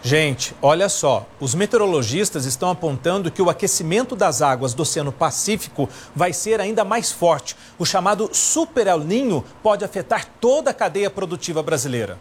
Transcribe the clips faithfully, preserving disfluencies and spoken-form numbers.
Gente, olha só, os meteorologistas estão apontando que o aquecimento das águas do Oceano Pacífico vai ser ainda mais forte. O chamado Super El Niño pode afetar toda a cadeia produtiva brasileira.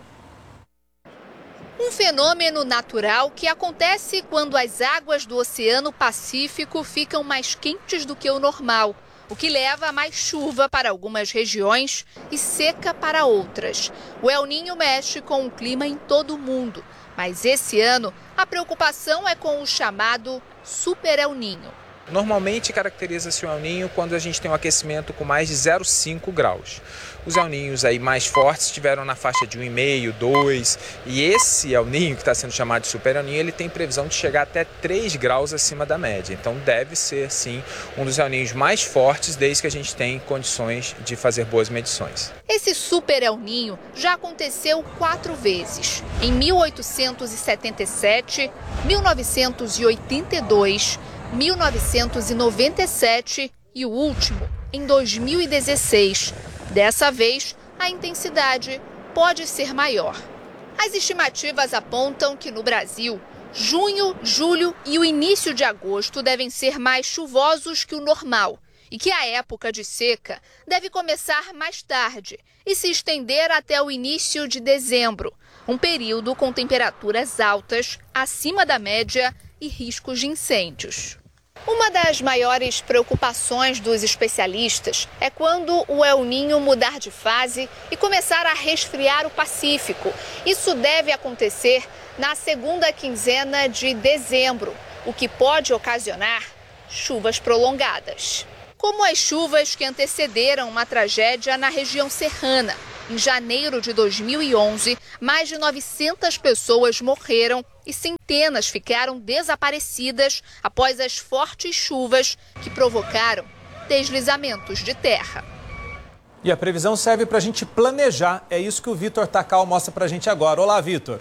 Um fenômeno natural que acontece quando as águas do Oceano Pacífico ficam mais quentes do que o normal, o que leva a mais chuva para algumas regiões e seca para outras. O El Niño mexe com o clima em todo o mundo, mas esse ano a preocupação é com o chamado Super El Niño. Normalmente caracteriza-se o El Niño quando a gente tem um aquecimento com mais de zero vírgula cinco graus. Os El Niños aí mais fortes estiveram na faixa de um vírgula cinco, dois, e esse El Niño, que está sendo chamado de Super El Niño, ele tem previsão de chegar até três graus acima da média. Então deve ser, sim, um dos El Niños mais fortes desde que a gente tem condições de fazer boas medições. Esse Super El Niño já aconteceu quatro vezes, em mil oitocentos e setenta e sete, mil novecentos e oitenta e dois, mil novecentos e noventa e sete e o último em dois mil e dezesseis. Dessa vez, a intensidade pode ser maior. As estimativas apontam que no Brasil, junho, julho e o início de agosto devem ser mais chuvosos que o normal e que a época de seca deve começar mais tarde e se estender até o início de dezembro, um período com temperaturas altas, acima da média e riscos de incêndios. Uma das maiores preocupações dos especialistas é quando o El Niño mudar de fase e começar a resfriar o Pacífico. Isso deve acontecer na segunda quinzena de dezembro, o que pode ocasionar chuvas prolongadas. Como as chuvas que antecederam uma tragédia na região serrana. Em janeiro de dois mil e onze, mais de novecentas pessoas morreram e centenas ficaram desaparecidas após as fortes chuvas que provocaram deslizamentos de terra. E a previsão serve para a gente planejar. É isso que o Vitor Takal mostra para a gente agora. Olá, Vitor.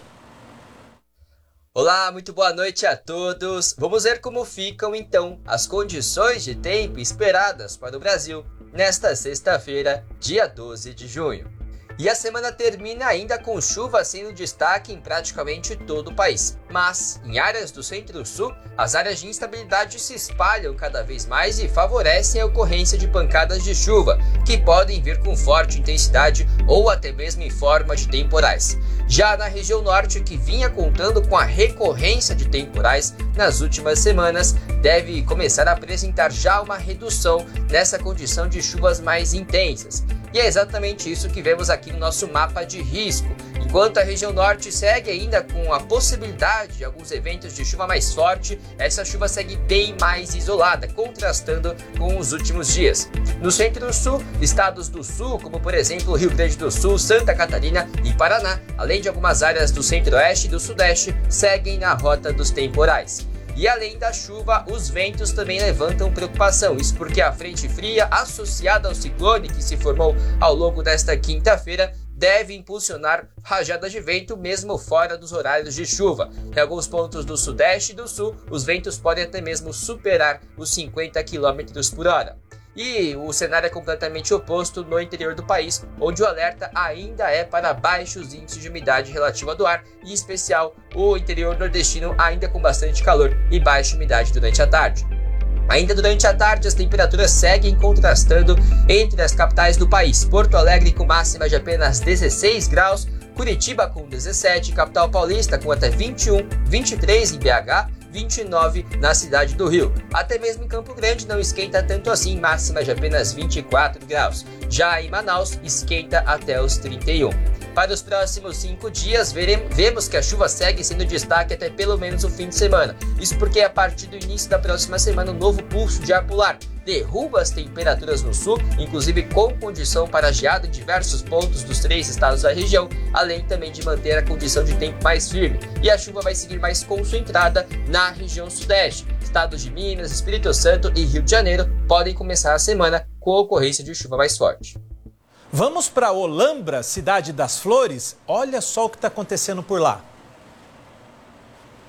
Olá, muito boa noite a todos. Vamos ver como ficam, então, as condições de tempo esperadas para o Brasil nesta sexta-feira, dia doze de junho. E a semana termina ainda com chuva sendo destaque em praticamente todo o país. Mas, em áreas do centro-sul, as áreas de instabilidade se espalham cada vez mais e favorecem a ocorrência de pancadas de chuva, que podem vir com forte intensidade ou até mesmo em forma de temporais. Já na região norte, que vinha contando com a recorrência de temporais nas últimas semanas, deve começar a apresentar já uma redução nessa condição de chuvas mais intensas. E é exatamente isso que vemos aqui no nosso mapa de risco. Enquanto a região norte segue ainda com a possibilidade de alguns eventos de chuva mais forte, essa chuva segue bem mais isolada, contrastando com os últimos dias. No centro-sul, estados do sul, como por exemplo Rio Grande do Sul, Santa Catarina e Paraná, além de algumas áreas do centro-oeste e do sudeste, seguem na rota dos temporais. E além da chuva, os ventos também levantam preocupação. Isso porque a frente fria associada ao ciclone que se formou ao longo desta quinta-feira deve impulsionar rajadas de vento mesmo fora dos horários de chuva. Em alguns pontos do sudeste e do sul, os ventos podem até mesmo superar os cinquenta quilômetros por hora. E o cenário é completamente oposto no interior do país, onde o alerta ainda é para baixos índices de umidade relativa do ar, e em especial o interior nordestino ainda com bastante calor e baixa umidade durante a tarde. Ainda durante a tarde, as temperaturas seguem contrastando entre as capitais do país. Porto Alegre com máxima de apenas dezesseis graus, Curitiba com dezessete, capital paulista com até vinte e um, vinte e três em B H, vinte e nove na cidade do Rio. Até mesmo em Campo Grande não esquenta tanto assim, máxima de apenas vinte e quatro graus. Já em Manaus, esquenta até os trinta e um. Para os próximos cinco dias, veremos, vemos que a chuva segue sendo destaque até pelo menos o fim de semana. Isso porque a partir do início da próxima semana, um novo pulso de ar polar derruba as temperaturas no sul, inclusive com condição para geada em diversos pontos dos três estados da região, além também de manter a condição de tempo mais firme. E a chuva vai seguir mais concentrada na região sudeste. Estados de Minas, Espírito Santo e Rio de Janeiro podem começar a semana com a ocorrência de chuva mais forte. Vamos para Olambra, cidade das flores? Olha só o que está acontecendo por lá.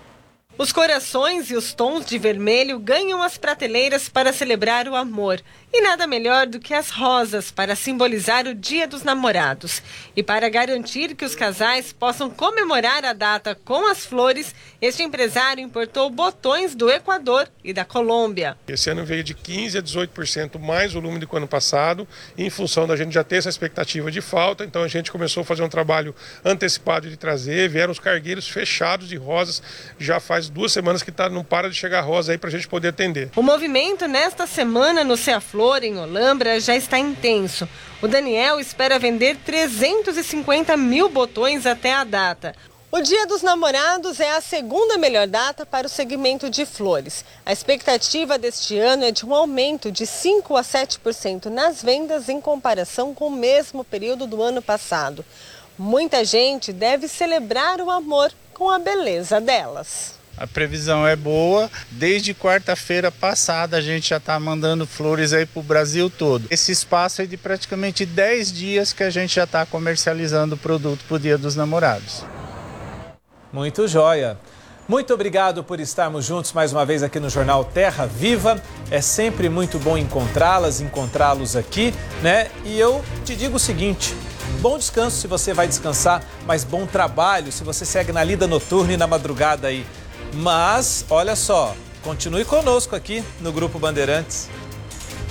Os corações e os tons de vermelho ganham as prateleiras para celebrar o amor. E nada melhor do que as rosas para simbolizar o Dia dos Namorados. E para garantir que os casais possam comemorar a data com as flores, este empresário importou botões do Equador e da Colômbia. Esse ano veio de quinze a dezoito por cento mais volume do que o ano passado, em função da gente já ter essa expectativa de falta, então a gente começou a fazer um trabalho antecipado de trazer, vieram os cargueiros fechados de rosas, já faz duas semanas que tá, não para de chegar rosa aí para a gente poder atender. O movimento nesta semana no Ceaflor, em Olambra, já está intenso. O Daniel espera vender trezentos e cinquenta mil botões até a data. O Dia dos Namorados é a segunda melhor data para o segmento de flores. A expectativa deste ano é de um aumento de cinco a sete por cento nas vendas em comparação com o mesmo período do ano passado. Muita gente deve celebrar o amor com a beleza delas. A previsão é boa, desde quarta-feira passada a gente já está mandando flores aí para o Brasil todo. Esse espaço é de praticamente dez dias que a gente já está comercializando o produto para o Dia dos Namorados. Muito jóia. Muito obrigado por estarmos juntos mais uma vez aqui no Jornal Terra Viva. É sempre muito bom encontrá-las, encontrá-los aqui, né? E eu te digo o seguinte, bom descanso se você vai descansar, mas bom trabalho se você segue na lida noturna e na madrugada aí. Mas, olha só, continue conosco aqui no Grupo Bandeirantes.